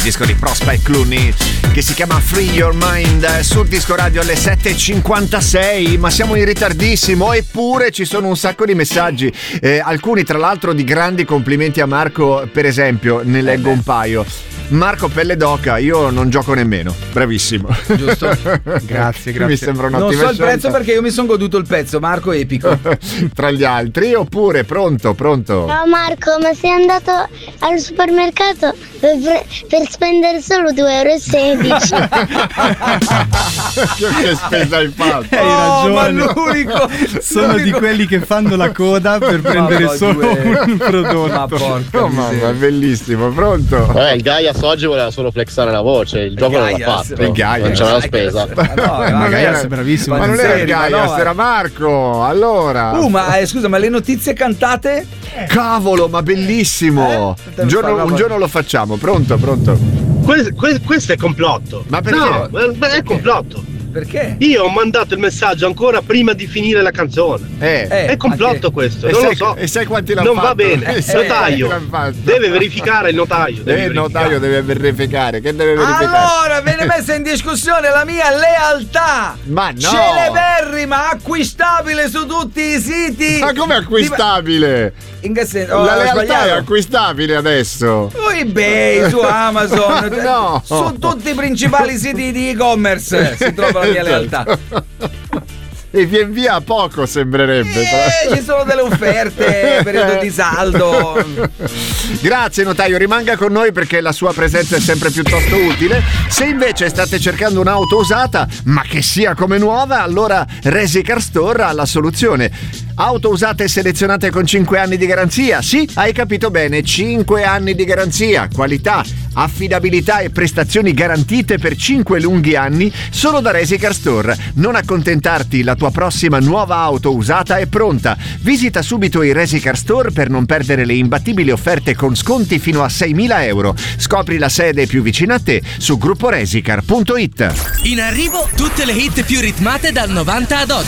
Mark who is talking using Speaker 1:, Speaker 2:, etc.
Speaker 1: disco di Prospect Clooney che si chiama Free Your Mind sul Disco Radio alle 7.56, ma siamo in ritardissimo, eppure ci sono un sacco di messaggi, alcuni tra l'altro di grandi complimenti a Marco. Per esempio, ne leggo un paio. Marco pelle d'oca, io non gioco nemmeno. Bravissimo.
Speaker 2: Giusto. Grazie.
Speaker 1: Mi sembra un'ottima
Speaker 2: Non so il
Speaker 1: scelta.
Speaker 2: prezzo perché io mi sono goduto il pezzo. Marco epico.
Speaker 1: Tra gli altri, oppure pronto?
Speaker 3: Ciao Marco, ma sei andato al supermercato per spendere solo 2,16 €?
Speaker 1: Che spesa hai fatto?
Speaker 4: Hai ragione.
Speaker 2: Ma l'unico
Speaker 4: Sono di quelli che fanno la coda per prendere solo un prodotto.
Speaker 2: Ma porca
Speaker 1: Oh mamma,
Speaker 2: miseria.
Speaker 1: è bellissimo, pronto?
Speaker 5: Il Gaias oggi voleva solo flexare la voce, il gioco non l'ha
Speaker 2: Gaias.
Speaker 5: fatto.
Speaker 1: Il Gaias.
Speaker 5: Non c'era la spesa.
Speaker 1: Ma
Speaker 4: Gaias è bravissimo.
Speaker 1: Ma non era il Gaias,
Speaker 2: no,
Speaker 1: era Marco. Allora.
Speaker 2: Ma scusa, ma le notizie cantate?
Speaker 1: Cavolo, ma bellissimo. Un giorno lo facciamo. Pronto.
Speaker 6: Questo è complotto.
Speaker 1: Ma perché?
Speaker 6: No, è complotto.
Speaker 2: Perché?
Speaker 6: Io ho mandato il messaggio ancora prima di finire la canzone. È complotto questo, non lo so.
Speaker 1: E sai quanti l'hanno
Speaker 6: Non
Speaker 1: fatto?
Speaker 6: va bene.
Speaker 1: E sai
Speaker 6: Notaio
Speaker 1: quanti l'hanno fatto?
Speaker 6: deve verificare il notaio.
Speaker 1: Il notaio deve verificare. Che deve verificare?
Speaker 2: Allora viene messa in discussione la mia lealtà.
Speaker 1: Ma no!
Speaker 2: Celeberrima, acquistabile su tutti i siti.
Speaker 1: Ma come acquistabile?
Speaker 2: In che senso?
Speaker 1: La lealtà è
Speaker 2: sbagliato.
Speaker 1: acquistabile adesso.
Speaker 2: Su eBay, su Amazon,
Speaker 1: No.
Speaker 2: su tutti i principali siti di e-commerce si trova la mia lealtà.
Speaker 1: E viene via a poco, sembrerebbe.
Speaker 2: Ci sono delle offerte, periodo di saldo.
Speaker 1: Grazie notaio, rimanga con noi perché la sua presenza è sempre piuttosto utile. Se invece state cercando un'auto usata ma che sia come nuova, allora Resicar Store ha la soluzione. Auto usate selezionate con 5 anni di garanzia. Sì, hai capito bene, 5 anni di garanzia, qualità, affidabilità e prestazioni garantite per 5 lunghi anni solo da Resicar Store. Non accontentarti, la tua prossima nuova auto usata è pronta. Visita subito i Resicar Store per non perdere le imbattibili offerte con sconti fino a 6.000 euro. Scopri la sede più vicina a te su grupporesicar.it.
Speaker 7: In arrivo tutte le hit più ritmate dal 90 ad oggi.